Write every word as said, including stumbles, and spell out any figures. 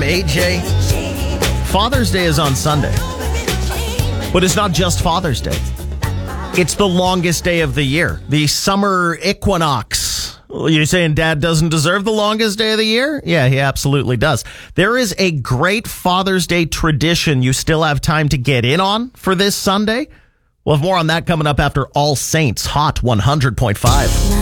A J. Father's Day is on Sunday. But it's not just Father's Day. It's the longest day of the year. The summer equinox. You're saying Dad doesn't deserve the longest day of the year? Yeah, he absolutely does. There is a great Father's Day tradition you still have time to get in on for this Sunday. We'll have more on that coming up after All Saints Hot one hundred point five.